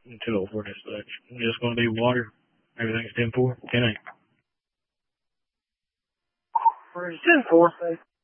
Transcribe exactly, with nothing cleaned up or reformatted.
Too old for dispatch. Just going to be water. Everything's ten four, ten eight. ten four.